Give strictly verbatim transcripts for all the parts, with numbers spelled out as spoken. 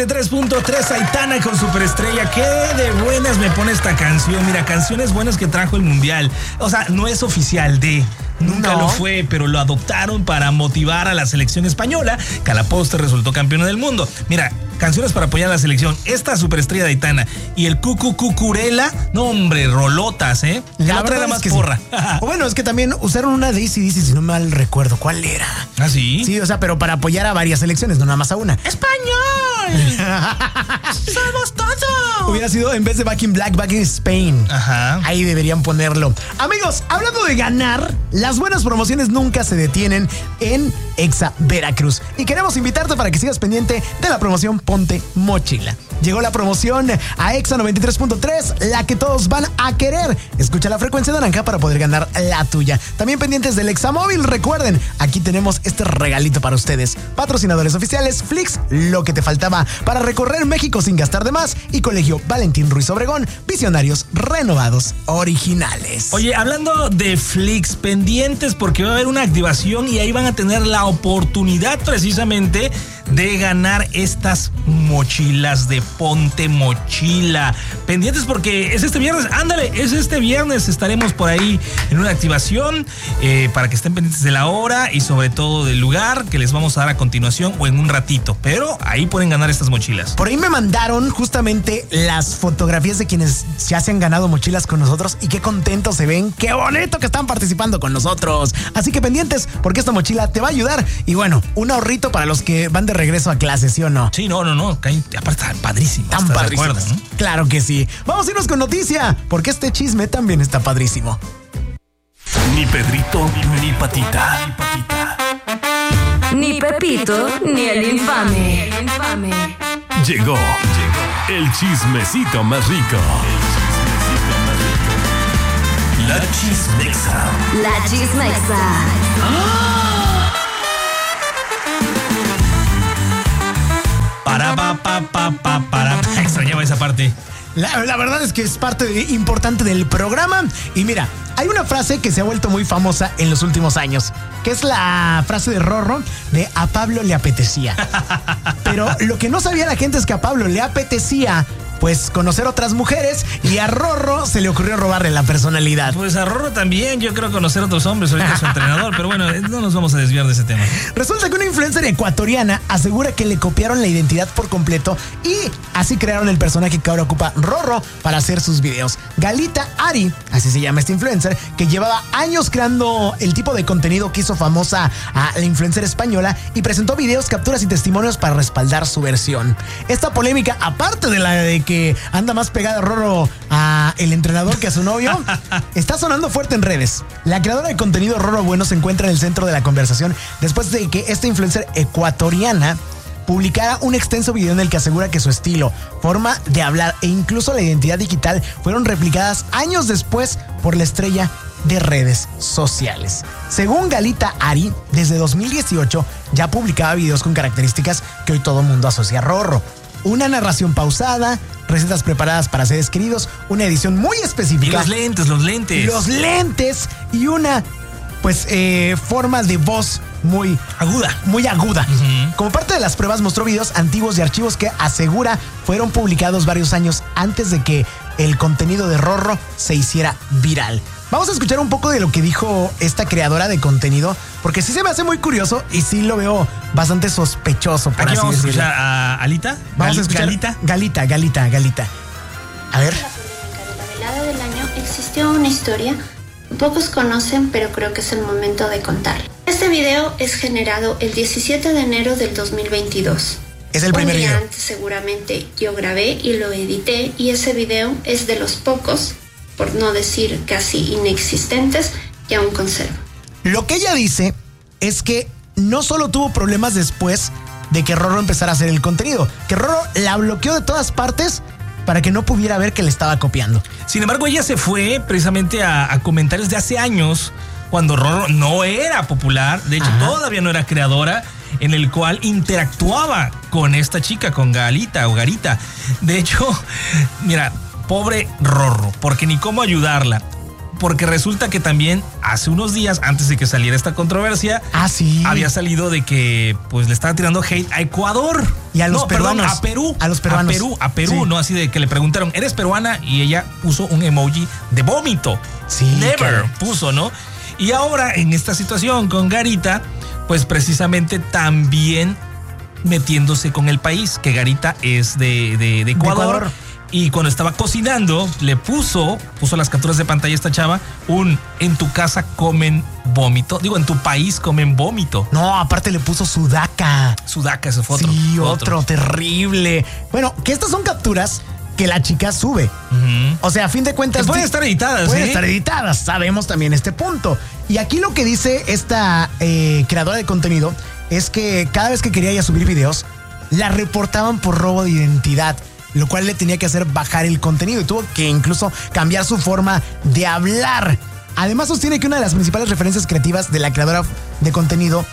noventa y tres punto tres, Aitana con Superestrella. Qué de buenas me pone esta canción. Mira, canciones buenas que trajo el Mundial. O sea, no es oficial de... Nunca no. lo fue, pero lo adoptaron para motivar a la selección española, que a la postre resultó campeona del mundo. Mira, canciones para apoyar a la selección. Esta Superestrella de Aitana y el Cucu Cucurela, no hombre, rolotas, ¿eh? La, la otra era más es que porra. Sí. O bueno, es que también usaron una de A C D C, si no mal recuerdo. ¿Cuál era? ¿Ah, sí? Sí, o sea, pero para apoyar a varias selecciones, no nada más a una. ¡Español! ¡Somos todos! Hubiera sido en vez de Back in Black, Back in Spain. Ajá. Ahí deberían ponerlo. Amigos, hablando de ganar, las buenas promociones nunca se detienen en Exa Veracruz. Y queremos invitarte para que sigas pendiente de la promoción Ponte Mochila. Llegó la promoción a Exa noventa y tres punto tres, la que todos van a querer. Escucha la frecuencia naranja para poder ganar la tuya. También pendientes del Exa Móvil. Recuerden, aquí tenemos este regalito para ustedes. Patrocinadores oficiales, Flix, lo que te faltaba para recorrer México sin gastar de más, y Colegio Valentín Ruiz Obregón, visionarios renovados originales. Oye, hablando de Flix, pendientes porque va a haber una activación y ahí van a tener la oportunidad precisamente de ganar estas mochilas de Ponte Mochila. Pendientes porque es este viernes, ándale, es este viernes, estaremos por ahí en una activación eh, para que estén pendientes de la hora y sobre todo del lugar que les vamos a dar a continuación o en un ratito, pero ahí pueden ganar estas mochilas. Por ahí me mandaron justamente las fotografías de quienes ya se han ganado mochilas con nosotros y qué contentos se ven, qué bonito que están participando con nosotros. Así que pendientes porque esta mochila te va a ayudar y bueno, un ahorrito para los que van de regreso a clase, ¿sí o no? Sí, no, no, no, aparte está padrísimo. Tan padrísimo, ¿no? Claro que sí. Vamos a irnos con noticia, porque este chisme también está padrísimo. Ni Pedrito, ni Patita. Ni Patita. Ni Pepito, ni el infame. El infame. Llegó, llegó el chismecito más rico. La Chismexa. La Chismexa. ¡Oh! Para, pa, pa, pa, pa, para. Extrañaba esa parte. La, la verdad es que es parte de, importante del programa. Y mira, hay una frase que se ha vuelto muy famosa en los últimos años, que es la frase de Rorro de a Pablo le apetecía. Pero lo que no sabía la gente es que a Pablo le apetecía pues conocer otras mujeres y a Rorro se le ocurrió robarle la personalidad. Pues a Rorro también, yo creo conocer otros hombres, ahorita es su entrenador, pero bueno, no nos vamos a desviar de ese tema. Resulta que una influencer ecuatoriana asegura que le copiaron la identidad por completo y así crearon el personaje que ahora ocupa Rorro para hacer sus videos. Galita Ari, así se llama esta influencer, que llevaba años creando el tipo de contenido que hizo famosa a la influencer española y presentó videos, capturas y testimonios para respaldar su versión. Esta polémica, aparte de la de que que anda más pegada Rorro a el entrenador que a su novio, está sonando fuerte en redes. La creadora de contenido Rorro Bueno se encuentra en el centro de la conversación después de que esta influencer ecuatoriana publicara un extenso video en el que asegura que su estilo, forma de hablar e incluso la identidad digital fueron replicadas años después por la estrella de redes sociales. Según Galita Ari, desde dos mil dieciocho ya publicaba videos con características que hoy todo el mundo asocia a Rorro. Una narración pausada, recetas preparadas para seres queridos, una edición muy específica. Y los lentes, los lentes. Los lentes y una, pues, eh, forma de voz muy aguda. Muy aguda. Uh-huh. Como parte de las pruebas, mostró videos antiguos de archivos que asegura fueron publicados varios años antes de que el contenido de Rorro se hiciera viral. Vamos a escuchar un poco de lo que dijo esta creadora de contenido, porque sí se me hace muy curioso y sí lo veo bastante sospechoso, por Aquí así vamos decirlo. a escuchar a Alita. Vamos a escuchar Galita. Galita, Galita, Galita. A ver. La velada del año existió una historia que pocos conocen, pero creo que es el momento de contar. Este video es generado el diecisiete de enero del dos mil veintidós. Es el primer Un día video. antes seguramente yo grabé y lo edité, y ese video es de los pocos, por no decir casi inexistentes, que aún conservo. Lo que ella dice es que no solo tuvo problemas después de que Rorro empezara a hacer el contenido, que Rorro la bloqueó de todas partes para que no pudiera ver que le estaba copiando. Sin embargo, ella se fue precisamente a, a comentarios de hace años, cuando Rorro no era popular, de hecho Ajá. todavía no era creadora, en el cual interactuaba con esta chica, con Galita o Garita. De hecho, mira, pobre Rorro, porque ni cómo ayudarla. porque resulta que también hace unos días, antes de que saliera esta controversia, ah, sí. había salido de que pues le estaba tirando hate a Ecuador. Y a los no, peruanos. Perdón, a Perú. A los peruanos. A Perú, a Perú, sí. ¿no? Así de que le preguntaron, ¿eres peruana? Y ella puso un emoji de vómito. Sí. Never claro. puso, ¿no? Y ahora, en esta situación con Garita, pues precisamente también metiéndose con el país, que Garita es de, de, de Ecuador. De Ecuador. Y cuando estaba cocinando, le puso, puso las capturas de pantalla esta chava, un en tu casa comen vómito. Digo, en tu país comen vómito. No, aparte le puso sudaca. Sudaca, ese fue otro. Sí, fue otro, otro terrible. Bueno, que estas son capturas que la chica sube. Uh-huh. O sea, a fin de cuentas... Que pueden estar editadas, Pueden ¿eh? estar editadas, sabemos también este punto. Y aquí lo que dice esta eh, creadora de contenido es que cada vez que quería ella subir videos, la reportaban por robo de identidad, lo cual le tenía que hacer bajar el contenido y tuvo que incluso cambiar su forma de hablar. Además sostiene que una de las principales referencias creativas de la creadora de contenido,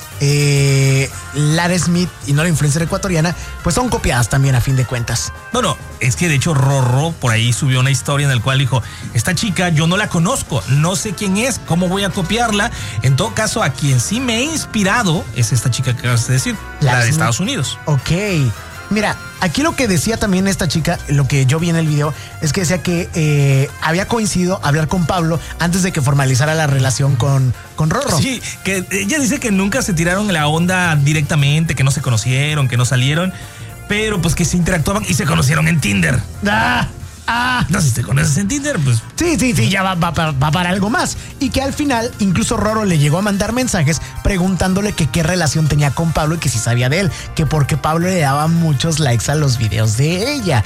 eh, Lara Smith, y no la influencer ecuatoriana, pues son copiadas también a fin de cuentas. Bueno, es que de hecho Rorro por ahí subió una historia en la cual dijo, esta chica yo no la conozco, no sé quién es, cómo voy a copiarla. En todo caso, a quien sí me he inspirado es esta chica que acabas de decir, Lara la de Smith. Estados Unidos. Ok. Mira, aquí lo que decía también esta chica, lo que yo vi en el video, es que decía que eh, había coincidido hablar con Pablo antes de que formalizara la relación con, con Rorro. Sí, que ella dice que nunca se tiraron la onda directamente, que no se conocieron, que no salieron, pero pues que se interactuaban y se conocieron en Tinder. ¡Ah! ¡Ah! No, si te conoces en Tinder, pues... Sí, sí, sí, ya va, va, va, va para algo más. Y que al final, incluso Rorro le llegó a mandar mensajes preguntándole que qué relación tenía con Pablo y que si sabía de él, que porque Pablo le daba muchos likes a los videos de ella.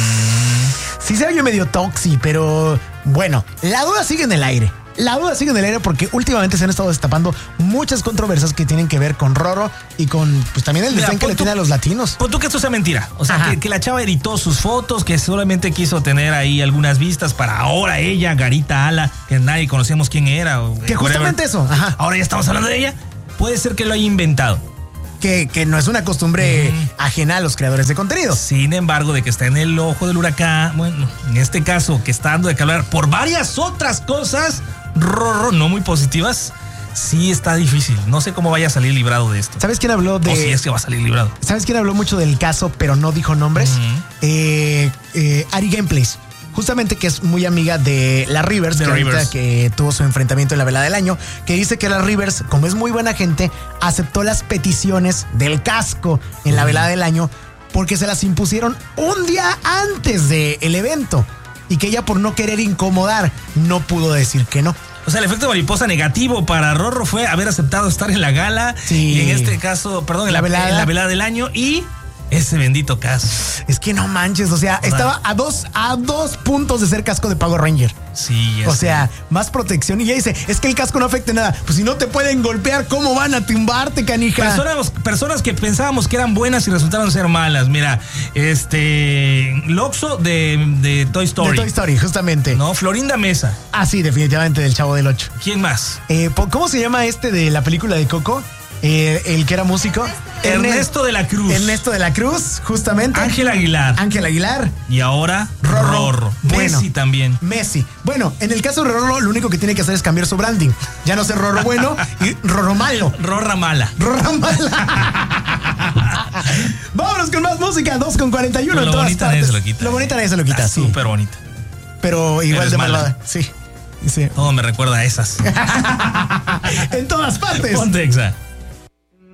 Uh-huh. Sí se oye medio toxi, pero bueno, la duda sigue en el aire. La duda sigue en el aire porque últimamente se han estado destapando muchas controversias que tienen que ver con Rorro y con pues también el desdén que le tiene a los latinos. Pon tú que esto sea mentira. O sea, que, que la chava editó sus fotos, que solamente quiso tener ahí algunas vistas para ahora ella, Garita Ala, que nadie conocíamos quién era. O, que justamente whatever. eso. Ajá. Ahora ya estamos hablando de ella. Puede ser que lo haya inventado. Que, que no es una costumbre mm. ajena a los creadores de contenido. Sin embargo, de que está en el ojo del huracán, bueno, en este caso, que está dando de que hablar por varias otras cosas, Rorro, no muy positivas, sí está difícil. No sé cómo vaya a salir librado de esto. ¿Sabes quién habló de...? O si es que va a salir librado. ¿Sabes quién habló mucho del caso, pero no dijo nombres? Uh-huh. eh, eh, Ari Gameplays. Justamente que es muy amiga de la Rivers, de que, Rivers. que tuvo su enfrentamiento en la velada del año, que dice que la Rivers, como es muy buena gente, aceptó las peticiones del casco en uh-huh. la velada del año porque se las impusieron un día antes del evento y que ella por no querer incomodar no pudo decir que no. O sea, el efecto mariposa negativo para Rorro fue haber aceptado estar en la gala sí. y en este caso, perdón, en la, la, velada. en la velada del año y ese bendito caso. Es que no manches, o sea, ¿verdad? Estaba a dos, a dos puntos de ser casco de Power Ranger. Sí, ya O sé. sea, más protección. Y ella dice, es que el casco no afecta nada. Pues si no te pueden golpear, ¿cómo van a tumbarte, canija? Personas, personas que pensábamos que eran buenas y resultaron ser malas. Mira, este... Loxo de, de Toy Story. De Toy Story, justamente. No, Florinda Mesa. Ah, sí, definitivamente, del Chavo del Ocho. ¿Quién más? Eh, ¿Cómo se llama este de la película de Coco? Eh, el que era músico. Ernesto de la Cruz. Ernesto de la Cruz, justamente. Ángel Aguilar. Ángel Aguilar. Y ahora Rorro. Rorro. Bueno, Messi también. Messi. Bueno, en el caso de Rorro, lo único que tiene que hacer es cambiar su branding. Ya no ser Rorro bueno y Rorro malo. Rorra mala. Rorra mala. Vámonos con más música. dos con cuarenta y uno en lo todas bonita partes. nadie se lo quita. Lo bonita nadie se lo quita. Está sí. súper bonita. Pero igual Eres de mala. malvada. Sí. Sí. Todo me recuerda a esas. En todas partes. Ponte Exa.